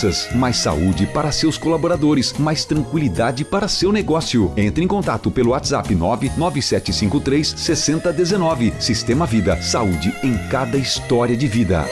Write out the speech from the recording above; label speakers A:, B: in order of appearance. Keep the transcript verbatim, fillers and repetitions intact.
A: crianças, mais saúde para seus colaboradores, mais tranquilidade para seu negócio. Entre em contato pelo WhatsApp nove nove sete cinco três, seis zero um nove. Sistema Vida, saúde em cada história de vida.